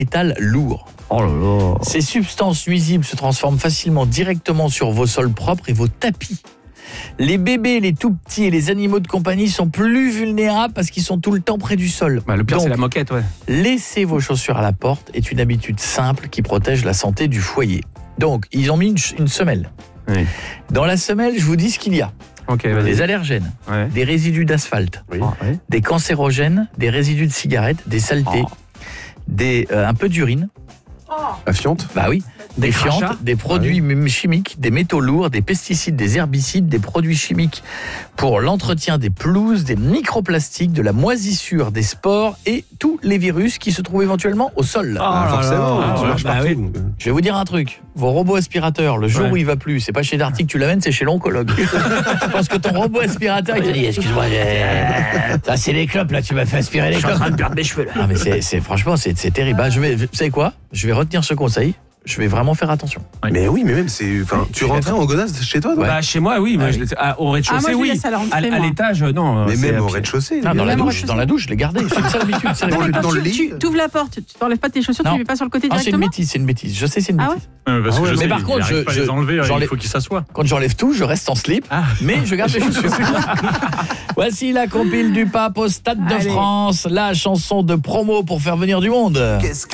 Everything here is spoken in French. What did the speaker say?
métal lourd. Oh là là. Ces substances nuisibles se transforment facilement directement sur vos sols propres et vos tapis. Les bébés, les tout petits et les animaux de compagnie sont plus vulnérables parce qu'ils sont tout le temps près du sol. Le pire, Donc, c'est la moquette, ouais. laisser vos chaussures à la porte est une habitude simple qui protège la santé du foyer. Donc, ils ont mis une semelle. Oui. Dans la semelle, je vous dis ce qu'il y a. Ok, vas-y. Des allergènes, Ouais. des résidus d'asphalte, Ah, ouais. des cancérogènes, des résidus de cigarettes, des saletés, un peu d'urine. La fiente. Bah oui. Des crachats. fientes, des produits chimiques, des métaux lourds, des pesticides, des herbicides, des produits chimiques pour l'entretien des pelouses, des microplastiques, de la moisissure, des spores et tous les virus qui se trouvent éventuellement au sol. Forcément, tu marches bah partout. oui. Je vais vous dire un truc. Vos robots aspirateurs, le jour où il va plus, c'est pas chez Darty que tu l'amènes, c'est chez l'oncologue. Je pense que ton robot aspirateur, il te dit, excuse-moi, ça c'est les clopes là, tu m'as fait aspirer les clopes. Je suis en train de perdre mes cheveux là. Non mais franchement, c'est terrible. Bah, vous savez quoi ? Je vais retenir ce conseil. Je vais vraiment faire attention. Mais oui, mais même c'est. Enfin, tu rentrais en godasse chez toi, toi Bah, chez moi, oui. Moi, au rez-de-chaussée, moi, je oui. laisse à l'entrée, À moi. l'étage, non. Mais c'est- même au rez-de-chaussée. Non, dans la Même douche, je l'ai gardé. C'est une seule habitude. c'est Dans l'habitude. le- dans le lit. Tu ouvres la porte, tu t'enlèves pas tes chaussures, Non. tu les mets pas sur le côté Ah, c'est une directement. bêtise, c'est une bêtise. Je sais, c'est une Ah bêtise. Parce que je mais sais, par il contre, arrive pas à les enlever, il faut qu'il s'assoie. Quand j'enlève tout, je reste en slip, mais je garde les chaussures. Voici la compile du pape au Stade de Allez. France, la chanson de promo pour faire venir du monde.